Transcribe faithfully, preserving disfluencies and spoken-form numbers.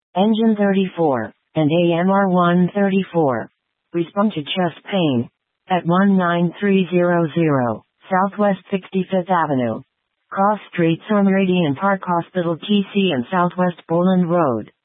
Engine thirty-four, and A M R one thirty-four. Respond to chest pain. At one nine three zero zero, Southwest sixty-fifth Avenue. Cross Street, Meridian Park Hospital, T C and Southwest Boland Road.